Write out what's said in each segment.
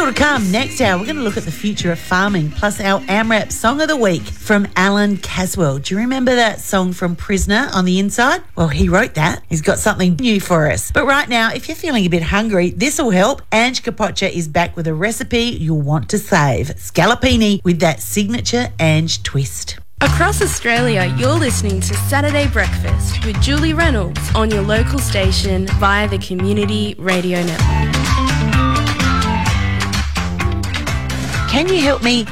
Still to come, next hour, we're going to look at the future of farming, plus our AMRAP Song of the Week from Alan Caswell. Do you remember that song from Prisoner on the Inside? Well, he wrote that. He's got something new for us. But right now, if you're feeling a bit hungry, this will help. Ange Capoccia is back with a recipe you'll want to save. Scallopini with that signature Ange twist. Across Australia, you're listening to Saturday Breakfast with Julie Reynolds on your local station via the Community Radio Network. Can you help me,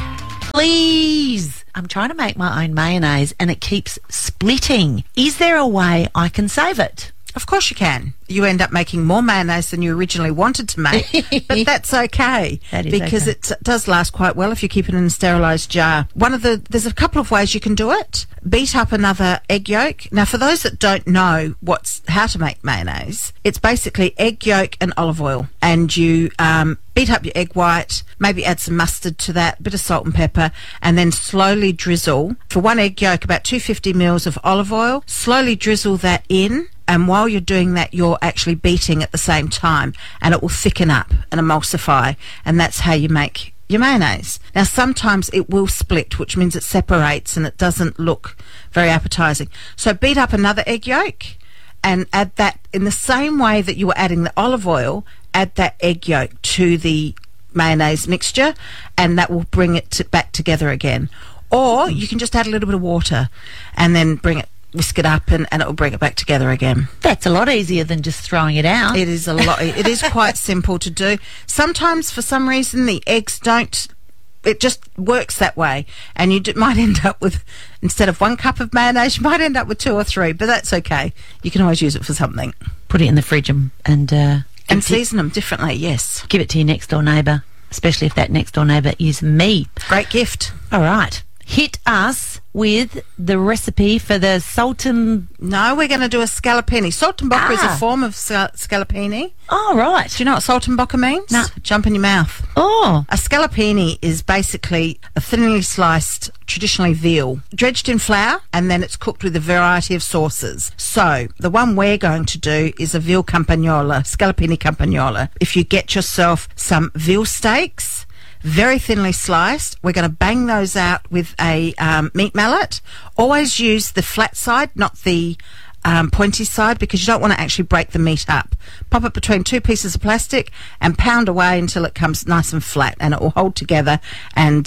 please? I'm trying to make my own mayonnaise and it keeps splitting. Is there a way I can save it? Of course you can. You end up making more mayonnaise than you originally wanted to make, but that's okay. That is because okay. It does last quite well if you keep it in a sterilised jar. There's a couple of ways you can do it. Beat up another egg yolk. Now, for those that don't know how to make mayonnaise, it's basically egg yolk and olive oil, and you beat up your egg white, maybe add some mustard to that, a bit of salt and pepper, and then slowly drizzle, for one egg yolk, about 250 mils of olive oil. Slowly drizzle that in, and while you're doing that, you're actually beating at the same time, and it will thicken up and emulsify, and that's how you make your mayonnaise. Now, sometimes it will split, which means it separates and it doesn't look very appetising. So beat up another egg yolk and add that in the same way that you were adding the olive oil. Add that egg yolk to the mayonnaise mixture, and that will bring it back together again. Or you can just add a little bit of water and then whisk it up, and it will bring it back together again. That's a lot easier than just throwing it out. It is it is quite simple to do. Sometimes, for some reason, the eggs don't. It just works that way, and you might end up with, instead of 1 cup of mayonnaise, you might end up with 2 or 3. But that's okay. You can always use it for something. Put it in the fridge and season them differently. Yes. Give it to your next door neighbour, especially if that next door neighbour is me. Great gift. All right. Hit us with the recipe for the Sultan... No, we're going to do a scallopini. Saltimbocca is a form of scallopini. Oh, right. Do you know what saltimbocca means? No. Jump in your mouth. Oh. A scallopini is basically a thinly sliced, traditionally veal, dredged in flour, and then it's cooked with a variety of sauces. So, the one we're going to do is a veal campagnola, scallopini campagnola. If you get yourself some veal steaks, very thinly sliced, we're going to bang those out with a meat mallet. Always use the flat side, not the pointy side, because you don't want to actually break the meat up. Pop it between 2 pieces of plastic and pound away until it comes nice and flat, and it will hold together, and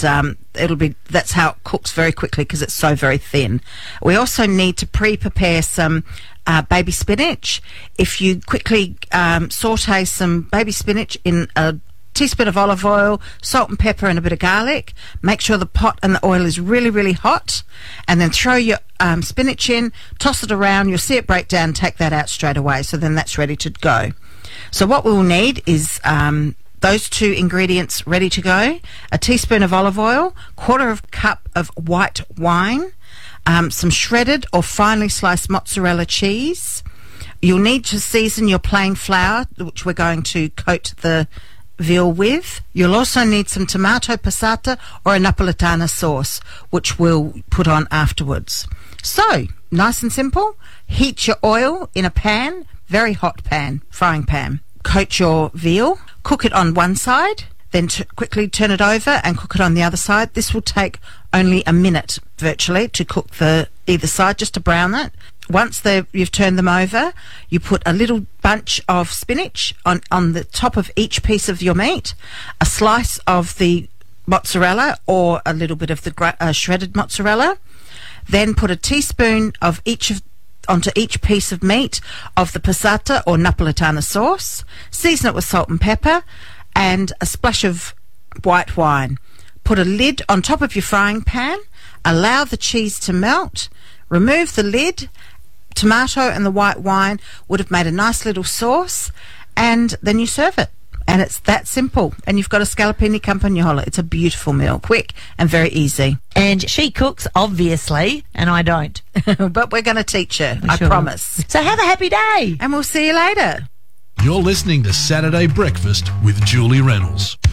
that's how it cooks very quickly because it's so very thin. We also need to prepare some baby spinach. If you quickly saute some baby spinach in a teaspoon of olive oil, salt and pepper, and a bit of garlic. Make sure the pot and the oil is really, really hot, and then throw your spinach in, toss it around. You'll see it break down. Take that out straight away. So then that's ready to go. So what we will need is those 2 ingredients ready to go: a teaspoon of olive oil, 1/4 cup of white wine, some shredded or finely sliced mozzarella cheese. You'll need to season your plain flour, which we're going to coat the veal with. You'll also need some tomato passata or a napolitana sauce, which we'll put on afterwards. So, nice and simple. Heat your oil in a pan, very hot pan, frying pan. Coat your veal, cook it on one side, then quickly turn it over and cook it on the other side. This will take only a minute, virtually, to cook either side, just to brown it. Once you've turned them over, you put a little bunch of spinach on the top of each piece of your meat, a slice of the mozzarella or a little bit of the shredded mozzarella. Then put a teaspoon of onto each piece of meat of the passata or napolitana sauce. Season it with salt and pepper and a splash of white wine. Put a lid on top of your frying pan. Allow the cheese to melt. Remove the lid. Tomato and the white wine would have made a nice little sauce, and then you serve it. And it's that simple. And you've got a scallopini campagnola. It's a beautiful meal, quick and very easy. And she cooks, obviously, and I don't. But we're going to teach her, I promise. So have a happy day. And we'll see you later. You're listening to Saturday Breakfast with Julie Reynolds.